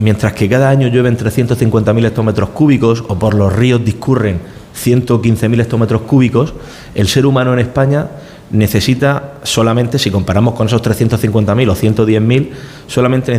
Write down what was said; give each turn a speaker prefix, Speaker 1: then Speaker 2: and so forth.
Speaker 1: mientras que cada año llueven 350.000 hectómetros cúbicos o por los ríos discurren 115.000 hectómetros cúbicos, el ser humano en España necesita solamente, si comparamos con esos 350.000 o 110.000, solamente